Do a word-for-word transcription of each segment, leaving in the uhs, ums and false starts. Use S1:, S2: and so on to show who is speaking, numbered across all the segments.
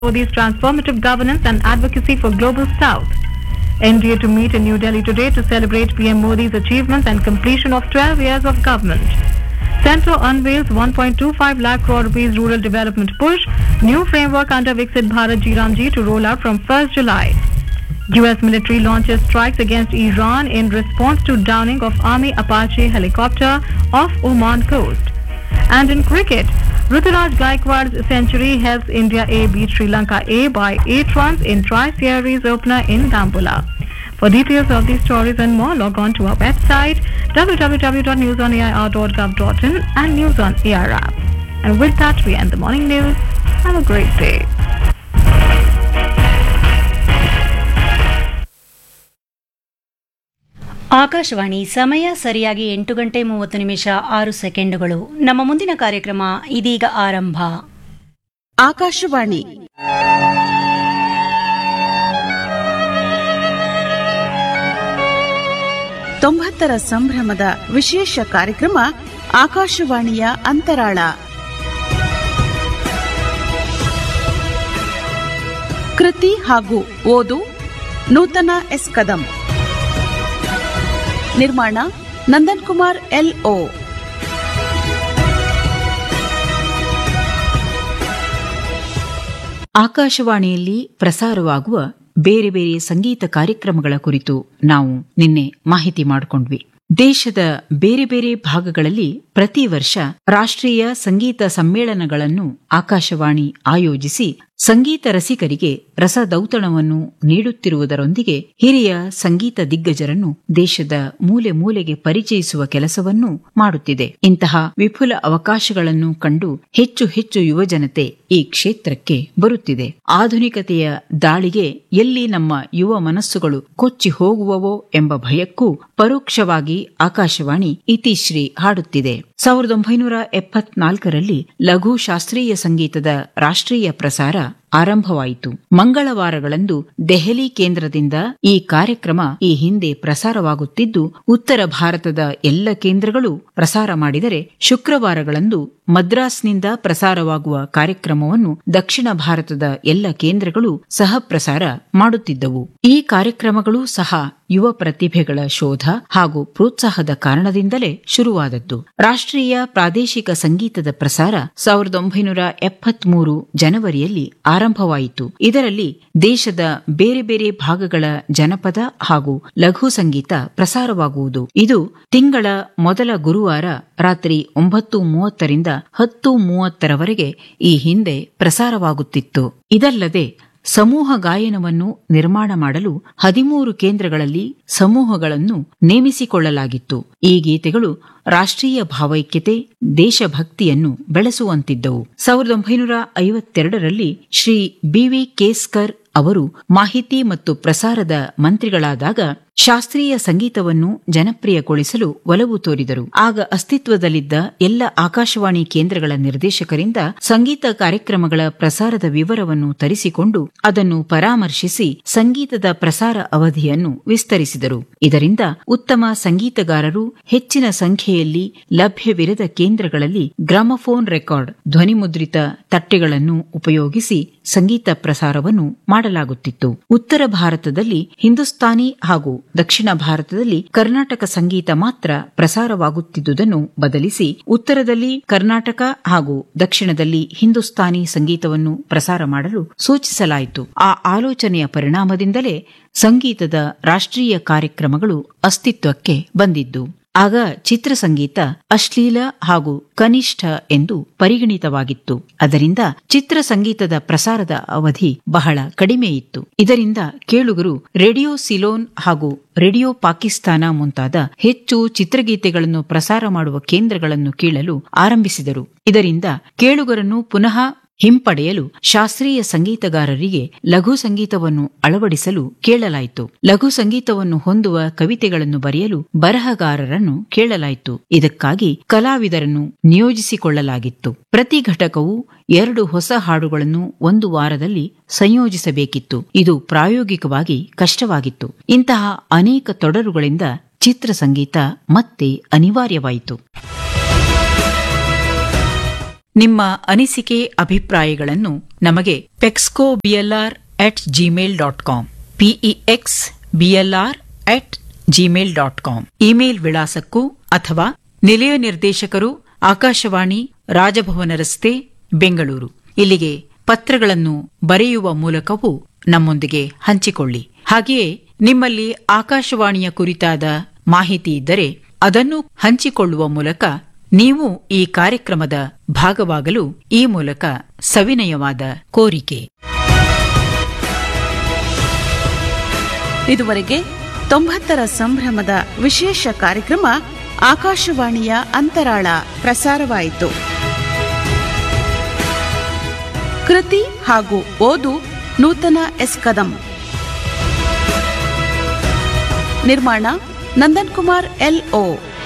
S1: Modi's transformative governance and advocacy for Global South. N D A to meet in New Delhi today to celebrate P M Modi's achievements and completion of twelve years of government. Centre unveils one point two five lakh crore rupees rural development push. New framework under Viksit Bharat G Ramji to roll out from first July. U S military launches strikes against Iran in response to downing of Army Apache helicopter off Oman coast. And in cricket, Ruturaj Gaikwad's century helps India A beat Sri Lanka A by eight runs in Tri-Series opener in Dambulla. For details of these stories and more, log on to our website w w w dot news on a i r dot gov dot in and News on A I R app. And with that, we end the morning news. Have a great day.
S2: Akashvani ಸಮಯ ಸರಿಯಾಗಿ ಎಂಟು ಗಂಟೆ ಮೂವತ್ತು ನಿಮಿಷ ಆರು ಸೆಕೆಂಡುಗಳು. ನಮ್ಮ ಮುಂದಿನ ಕಾರ್ಯಕ್ರಮ ಇದೀಗ ಆರಂಭ.
S3: ಆಕಾಶವಾಣಿ ತೊಂಬತ್ತರ ಸಂಭ್ರಮದ ವಿಶೇಷ ಕಾರ್ಯಕ್ರಮ ಆಕಾಶವಾಣಿಯ ಅಂತರಾಳ. ಕೃತಿ ಹಾಗೂ ಓದು ನೂತನ ಎಸ್ ಕದಂ. ನಿರ್ಮಾಣ ನಂದನ್ ಕುಮಾರ್ ಎಲ್ ಓ.
S4: ಆಕಾಶವಾಣಿಯಲ್ಲಿ ಪ್ರಸಾರವಾಗುವ ಬೇರೆ ಬೇರೆ ಸಂಗೀತ ಕಾರ್ಯಕ್ರಮಗಳ ಕುರಿತು ನಾವು ನಿನ್ನೆ ಮಾಹಿತಿ ಮಾಡಿಕೊಂಡ್ವಿ. ದೇಶದ ಬೇರೆ ಬೇರೆ ಭಾಗಗಳಲ್ಲಿ ಪ್ರತಿ ವರ್ಷ ರಾಷ್ಟ್ರೀಯ ಸಂಗೀತ ಸಮ್ಮೇಳನಗಳನ್ನು ಆಕಾಶವಾಣಿ ಆಯೋಜಿಸಿ ಸಂಗೀತ ರಸಿಕರಿಗೆ ರಸದೌತಣವನ್ನು ನೀಡುತ್ತಿರುವುದರೊಂದಿಗೆ ಹಿರಿಯ ಸಂಗೀತ ದಿಗ್ಗಜರನ್ನು ದೇಶದ ಮೂಲೆ ಮೂಲೆಗೆ ಪರಿಚಯಿಸುವ ಕೆಲಸವನ್ನೂ ಮಾಡುತ್ತಿದೆ. ಇಂತಹ ವಿಪುಲ ಅವಕಾಶಗಳನ್ನು ಕಂಡು ಹೆಚ್ಚು ಹೆಚ್ಚು ಯುವಜನತೆ ಈ ಕ್ಷೇತ್ರಕ್ಕೆ ಬರುತ್ತಿದೆ. ಆಧುನಿಕತೆಯ ದಾಳಿಗೆ ಎಲ್ಲಿ ನಮ್ಮ ಯುವ ಮನಸ್ಸುಗಳು ಕೊಚ್ಚಿ ಹೋಗುವವೋ ಎಂಬ ಭಯಕ್ಕೂ ಪರೋಕ್ಷವಾಗಿ ಆಕಾಶವಾಣಿ ಇತಿಶ್ರೀ ಹಾಡುತ್ತಿದೆ. ಸಾವಿರದ ಒಂಬೈನೂರ ಎಪ್ಪತ್ನಾಲ್ಕರಲ್ಲಿ ಲಘು ಶಾಸ್ತ್ರೀಯ ಸಂಗೀತದ ರಾಷ್ಟ್ರೀಯ ಪ್ರಸಾರ ಆರಂಭವಾಯಿತು. ಮಂಗಳವಾರಗಳಂದು ದೆಹಲಿ ಕೇಂದ್ರದಿಂದ ಈ ಕಾರ್ಯಕ್ರಮ ಈ ಹಿಂದೆ ಪ್ರಸಾರವಾಗುತ್ತಿದ್ದು, ಉತ್ತರ ಭಾರತದ ಎಲ್ಲ ಕೇಂದ್ರಗಳು ಪ್ರಸಾರ ಮಾಡಿದರೆ ಶುಕ್ರವಾರಗಳಂದು ಮದ್ರಾಸ್ನಿಂದ ಪ್ರಸಾರವಾಗುವ ಕಾರ್ಯಕ್ರಮವನ್ನು ದಕ್ಷಿಣ ಭಾರತದ ಎಲ್ಲ ಕೇಂದ್ರಗಳು ಸಹ ಪ್ರಸಾರ ಮಾಡುತ್ತಿದ್ದವು. ಈ ಕಾರ್ಯಕ್ರಮಗಳು ಸಹ ಯುವ ಪ್ರತಿಭೆಗಳ ಶೋಧ ಹಾಗೂ ಪ್ರೋತ್ಸಾಹದ ಕಾರಣದಿಂದಲೇ ಶುರುವಾದದ್ದು. ರಾಷ್ಟ್ರೀಯ ಪ್ರಾದೇಶಿಕ ಸಂಗೀತದ ಪ್ರಸಾರ ಸಾವಿರದ ಒಂಬೈನೂರ ಎಪ್ಪತ್ಮೂರು ಜನವರಿಯಲ್ಲಿ ಆರಂಭವಾಯಿತು. ಇದರಲ್ಲಿ ದೇಶದ ಬೇರೆ ಬೇರೆ ಭಾಗಗಳ ಜನಪದ ಹಾಗೂ ಲಘು ಸಂಗೀತ ಪ್ರಸಾರವಾಗುವುದು. ಇದು ತಿಂಗಳ ಮೊದಲ ಗುರುವಾರ ರಾತ್ರಿ ಒಂಬತ್ತು ಮೂವತ್ತರಿಂದ ಹತ್ತು ಮೂವತ್ತರವರೆಗೆ ಈ ಹಿಂದೆ ಪ್ರಸಾರವಾಗುತ್ತಿತ್ತು. ಇದಲ್ಲದೆ ಸಮೂಹ ಗಾಯನವನ್ನು ನಿರ್ಮಾಣ ಮಾಡಲು ಹದಿಮೂರು ಕೇಂದ್ರಗಳಲ್ಲಿ ಸಮೂಹಗಳನ್ನು ನೇಮಿಸಿಕೊಳ್ಳಲಾಗಿತ್ತು. ಈ ಗೀತೆಗಳು ರಾಷ್ಟ್ರೀಯ ಭಾವೈಕ್ಯತೆ, ದೇಶಭಕ್ತಿಯನ್ನು ಬೆಳೆಸುವಂತಿದ್ದವು. ಸಾವಿರದ ಒಂಬೈನೂರ ಐವತ್ತೆರಡರಲ್ಲಿ ಶ್ರೀ ಬಿ ವಿ ಕೇಸ್ಕರ್ ಅವರು ಮಾಹಿತಿ ಮತ್ತು ಪ್ರಸಾರದ ಮಂತ್ರಿಗಳಾದಾಗ ಶಾಸ್ತ್ರೀಯ ಸಂಗೀತವನ್ನು ಜನಪ್ರಿಯಗೊಳಿಸಲು ಒಲವು ತೋರಿದರು. ಆಗ ಅಸ್ತಿತ್ವದಲ್ಲಿದ್ದ ಎಲ್ಲ ಆಕಾಶವಾಣಿ ಕೇಂದ್ರಗಳ ನಿರ್ದೇಶಕರಿಂದ ಸಂಗೀತ ಕಾರ್ಯಕ್ರಮಗಳ ಪ್ರಸಾರದ ವಿವರವನ್ನು ತರಿಸಿಕೊಂಡು ಅದನ್ನು ಪರಾಮರ್ಶಿಸಿ ಸಂಗೀತದ ಪ್ರಸಾರ ಅವಧಿಯನ್ನು ವಿಸ್ತರಿಸಿದರು. ಇದರಿಂದ ಉತ್ತಮ ಸಂಗೀತಗಾರರು ಹೆಚ್ಚಿನ ಸಂಖ್ಯೆಯಲ್ಲಿ ಲಭ್ಯವಿರದ ಕೇಂದ್ರಗಳಲ್ಲಿ ಗ್ರಾಮಫೋನ್ ರೆಕಾರ್ಡ್, ಧ್ವನಿಮುದ್ರಿತ ತಟ್ಟೆಗಳನ್ನು ಉಪಯೋಗಿಸಿ ಸಂಗೀತ ಪ್ರಸಾರವನ್ನು ಮಾಡಲಾಗುತ್ತಿತ್ತು. ಉತ್ತರ ಭಾರತದಲ್ಲಿ ಹಿಂದೂಸ್ತಾನಿ ಹಾಗೂ ದಕ್ಷಿಣ ಭಾರತದಲ್ಲಿ ಕರ್ನಾಟಕ ಸಂಗೀತ ಮಾತ್ರ ಪ್ರಸಾರವಾಗುತ್ತಿದ್ದುದನ್ನು ಬದಲಿಸಿ ಉತ್ತರದಲ್ಲಿ ಕರ್ನಾಟಕ ಹಾಗೂ ದಕ್ಷಿಣದಲ್ಲಿ ಹಿಂದೂಸ್ತಾನಿ ಸಂಗೀತವನ್ನು ಪ್ರಸಾರ ಮಾಡಲು ಸೂಚಿಸಲಾಯಿತು. ಆ ಆಲೋಚನೆಯ ಪರಿಣಾಮದಿಂದಲೇ ಸಂಗೀತದ ರಾಷ್ಟ್ರೀಯ ಕಾರ್ಯಕ್ರಮಗಳು ಅಸ್ತಿತ್ವಕ್ಕೆ ಬಂದಿದ್ದು. ಆಗ ಚಿತ್ರಸಂಗೀತ ಅಶ್ಲೀಲ ಹಾಗೂ ಕನಿಷ್ಠ ಎಂದು ಪರಿಗಣಿತವಾಗಿತ್ತು. ಅದರಿಂದ ಚಿತ್ರಸಂಗೀತದ ಪ್ರಸಾರದ ಅವಧಿ ಬಹಳ ಕಡಿಮೆಯಿತ್ತು. ಇದರಿಂದ ಕೇಳುಗರು ರೇಡಿಯೋ ಸಿಲೋನ್ ಹಾಗೂ ರೇಡಿಯೋ ಪಾಕಿಸ್ತಾನ ಮುಂತಾದ ಹೆಚ್ಚು ಚಿತ್ರಗೀತೆಗಳನ್ನು ಪ್ರಸಾರ ಮಾಡುವ ಕೇಂದ್ರಗಳನ್ನು ಕೇಳಲು ಆರಂಭಿಸಿದರು. ಇದರಿಂದ ಕೇಳುಗರನ್ನು ಪುನಃ ಹಿಂಪಡೆಯಲು ಶಾಸ್ತ್ರೀಯ ಸಂಗೀತಗಾರರಿಗೆ ಲಘು ಸಂಗೀತವನ್ನು ಅಳವಡಿಸಲು ಕೇಳಲಾಯಿತು. ಲಘು ಸಂಗೀತವನ್ನು ಹೊಂದುವ ಕವಿತೆಗಳನ್ನು ಬರೆಯಲು ಬರಹಗಾರರನ್ನು ಕೇಳಲಾಯಿತು. ಇದಕ್ಕಾಗಿ ಕಲಾವಿದರನ್ನು ನಿಯೋಜಿಸಿಕೊಳ್ಳಲಾಗಿತ್ತು. ಪ್ರತಿ ಘಟಕವು ಎರಡು ಹೊಸ ಹಾಡುಗಳನ್ನು ಒಂದು ವಾರದಲ್ಲಿ ಸಂಯೋಜಿಸಬೇಕಿತ್ತು. ಇದು ಪ್ರಾಯೋಗಿಕವಾಗಿ ಕಷ್ಟವಾಗಿತ್ತು. ಇಂತಹ ಅನೇಕ ತೊಡರುಗಳಿಂದ ಚಿತ್ರಸಂಗೀತ ಮತ್ತೆ ಅನಿವಾರ್ಯವಾಯಿತು. ನಿಮ್ಮ ಅನಿಸಿಕೆ ಅಭಿಪ್ರಾಯಗಳನ್ನು ನಮಗೆ ಪೆಕ್ಸ್ಕೋ BLR at Gmail dot com PEX BLR at Gmail dot com email ವಿಳಾಸಕ್ಕೂ ಅಥವಾ ನಿಲಯ ನಿರ್ದೇಶಕರು ಆಕಾಶವಾಣಿ ರಾಜಭವನ ರಸ್ತೆ ಬೆಂಗಳೂರು ಇಲ್ಲಿಗೆ ಪತ್ರಗಳನ್ನು ಬರೆಯುವ ಮೂಲಕವೂ ನಮ್ಮೊಂದಿಗೆ ಹಂಚಿಕೊಳ್ಳಿ. ಹಾಗೆಯೇ ನಿಮ್ಮಲ್ಲಿ ಆಕಾಶವಾಣಿಯ ಕುರಿತಾದ ಮಾಹಿತಿ ಇದ್ದರೆ ಅದನ್ನು ಹಂಚಿಕೊಳ್ಳುವ ಮೂಲಕ ನೀವು ಈ ಕಾರ್ಯಕ್ರಮದ ಭಾಗವಾಗಲು ಈ ಮೂಲಕ ಸವಿನಯವಾದ ಕೋರಿಕೆ.
S3: ಇದುವರೆಗೆ ತೊಂಬತ್ತರ ಸಂಭ್ರಮದ ವಿಶೇಷ ಕಾರ್ಯಕ್ರಮ ಆಕಾಶವಾಣಿಯ ಅಂತರಾಳ ಪ್ರಸಾರವಾಯಿತು. ಕೃತಿ ಹಾಗೂ ಓದು ನೂತನ ಎಸ್ ಕದಂ. ನಿರ್ಮಾಣ ನಂದನ್ ಕುಮಾರ್ ಎಲ್ಒ.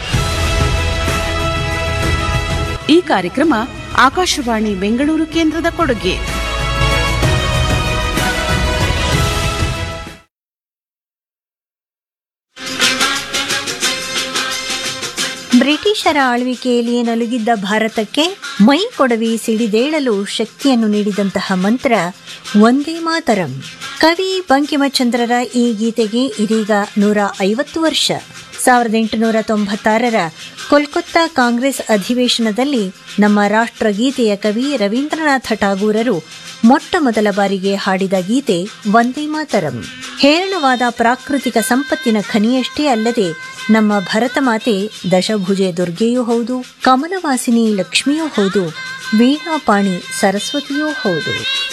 S3: ಈ ಕಾರ್ಯಕ್ರಮ ಆಕಾಶವಾಣಿ ಬೆಂಗಳೂರು ಕೇಂದ್ರದ ಕೊಡುಗೆ.
S5: ಬ್ರಿಟಿಷರ ಆಳ್ವಿಕೆಯಲ್ಲಿ ನಲುಗಿದ್ದ ಭಾರತಕ್ಕೆ ಮೈ ಕೊಡವಿ ಸಿಡಿದೇಳಲು ಶಕ್ತಿಯನ್ನು ನೀಡಿದಂತಹ ಮಂತ್ರ ವಂದೇ ಮಾತರಂ. ಕವಿ ಬಂಕಿಮಚಂದ್ರರ ಈ ಗೀತೆಗೆ ಇದೀಗ ನೂರ ಐವತ್ತು ವರ್ಷ. ಸಾವಿರದ ಎಂಟುನೂರ ತೊಂಬತ್ತಾರರ ಕೋಲ್ಕತ್ತಾ ಕಾಂಗ್ರೆಸ್ ಅಧಿವೇಶನದಲ್ಲಿ ನಮ್ಮ ರಾಷ್ಟ್ರಗೀತೆಯ ಕವಿ ರವೀಂದ್ರನಾಥ ಠಾಗೂರರು ಮೊಟ್ಟ ಮೊದಲ ಬಾರಿಗೆ ಹಾಡಿದ ಗೀತೆ ವಂದೇ ಮಾತರಂ. ಹೇರಳವಾದ ಪ್ರಾಕೃತಿಕ ಸಂಪತ್ತಿನ ಖನಿಯಷ್ಟೇ ಅಲ್ಲದೆ ನಮ್ಮ ಭರತ ಮಾತೆ ದಶಭುಜೆ ದುರ್ಗೆಯೂ ಹೌದು, ಕಮಲವಾಸಿನಿ ಲಕ್ಷ್ಮಿಯೂ ಹೌದು, ವೀಣಾಪಾಣಿ ಸರಸ್ವತಿಯೂ ಹೌದು.